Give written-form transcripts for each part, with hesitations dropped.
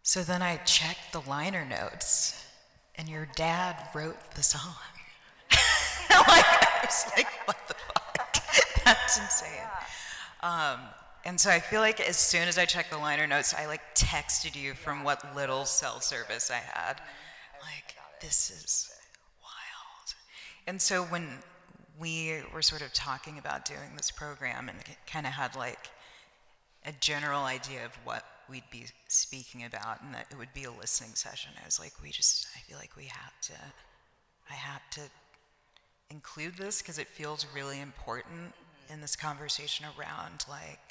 So then I checked the liner notes, and your dad wrote the song. I was like, what the fuck? That's insane. And so I feel like as soon as I checked the liner notes, I texted you from what little cell service I had. Like, this is wild. And so when we were sort of talking about doing this program and kind of had a general idea of what we'd be speaking about and that it would be a listening session, I was like, I feel like I have to include this because it feels really important in this conversation around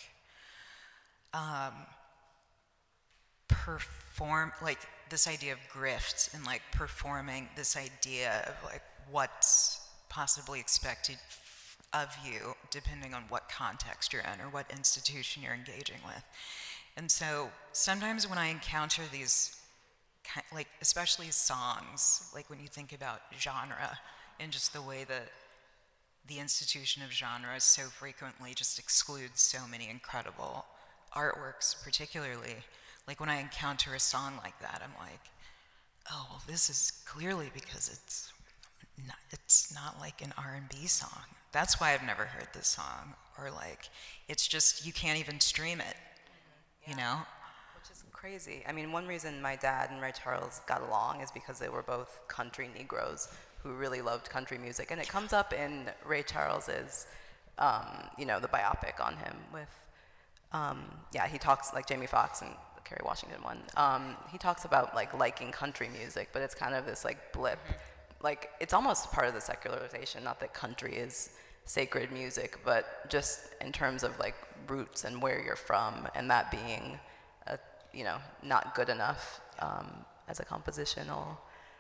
this idea of grift and performing this idea of what's possibly expected of you depending on what context you're in or what institution you're engaging with. And so sometimes when I encounter these especially songs, when you think about genre and just the way that the institution of genre so frequently just excludes so many incredible artworks, particularly, when I encounter a song like that, I'm like, oh, well, this is clearly because it's not an R&B song. That's why I've never heard this song. Or it's just, you can't even stream it, you know? Which is crazy. I mean, one reason my dad and Ray Charles got along is because they were both country Negroes who really loved country music. And it comes up in Ray Charles's, the biopic on him with, he talks like Jamie Foxx and the Kerry Washington one. He talks about liking country music, but it's kind of this blip. It's almost part of the secularization, not that country is sacred music, but just in terms of roots and where you're from, and that being, not good enough as a compositional,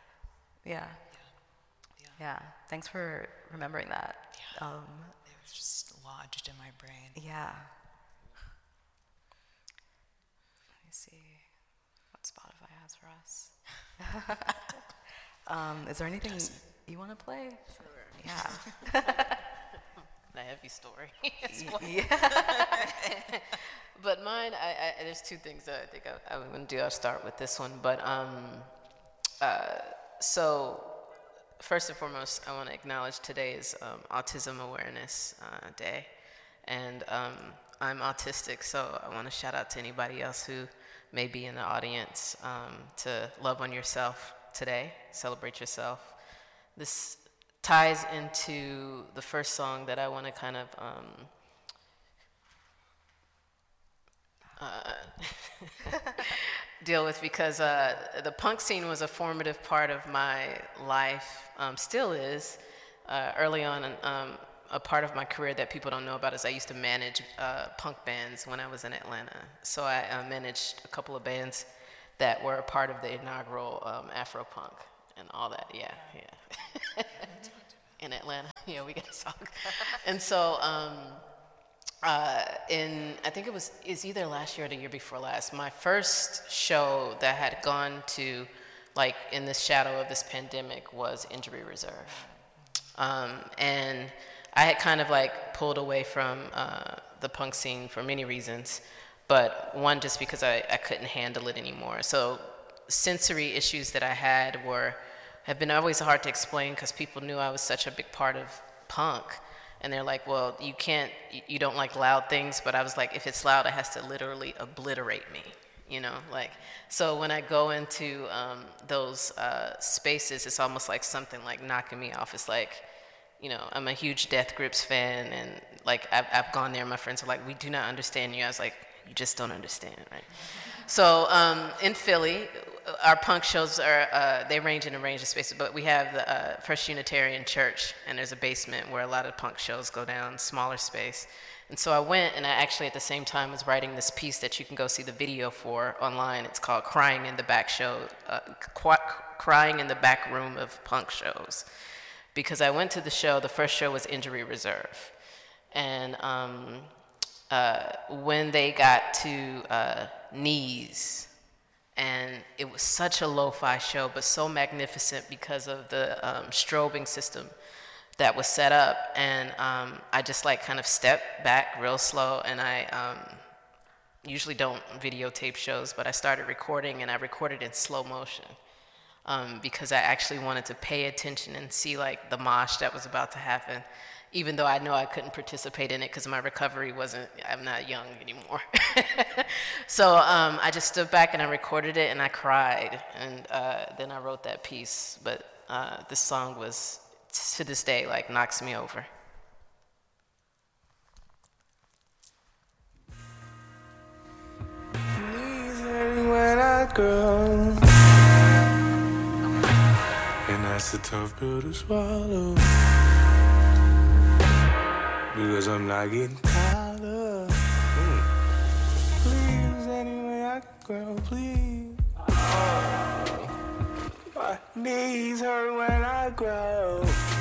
Yeah, thanks for remembering that. It was just lodged in my brain. Yeah. Let me see what Spotify has for us. Is there anything you want to play? Sure. Yeah. A heavy story. Yeah. But mine, there's two things that I think I'm going to do. I'll start with this one. But so first and foremost, I want to acknowledge today is Autism Awareness Day. And I'm autistic, so I want to shout out to anybody else who may be in the audience to love on yourself today, celebrate yourself. This ties into the first song that I want to kind of deal with, because the punk scene was a formative part of my life, still is. Early on, a part of my career that people don't know about is I used to manage punk bands when I was in Atlanta. So I managed a couple of bands that were a part of the inaugural Afro-punk and all that, yeah. In Atlanta, yeah, we got a song. And so, I think it's either last year or the year before last, my first show that had gone to, in the shadow of this pandemic was Injury Reserve. And I had kind of pulled away from the punk scene for many reasons, but one, just because I couldn't handle it anymore. So sensory issues that I had have been always hard to explain because people knew I was such a big part of punk. And they're like, well, you don't like loud things, but I was like, if it's loud, it has to literally obliterate me, So when I go into those spaces, it's almost like something knocking me off. It's I'm a huge Death Grips fan, and I've gone there, and my friends are like, we do not understand you. I was like, you just don't understand, right? So in Philly, our punk shows they range in a range of spaces, but we have the First Unitarian Church, and there's a basement where a lot of punk shows go down, smaller space. And so I went, and I actually at the same time was writing this piece that you can go see the video for online. It's called Crying in the Back Crying in the Back Room of Punk Shows. Because I went to the show, the first show was Injury Reserve. And when they got to Knees, and it was such a lo-fi show, but so magnificent because of the strobing system that was set up. And I just kind of stepped back real slow, and usually don't videotape shows, but I started recording, and I recorded in slow motion because I actually wanted to pay attention and see like the mosh that was about to happen, even though I know I couldn't participate in it because my recovery I'm not young anymore. So I just stood back and I recorded it, and I cried, and then I wrote that piece. But this song was, to this day, like knocks me over. When I grow, and that's a tough pill to swallow, because I'm not getting taller. Please, any way I can grow, please. My knees hurt when I grow.